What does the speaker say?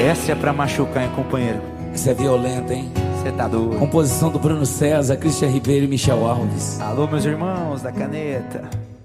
Essa é pra machucar, hein, companheiro? Isso é violento, hein? Você tá doido. Composição do Bruno César, Cristian Ribeiro e Michel Alves. Alô, meus irmãos da caneta.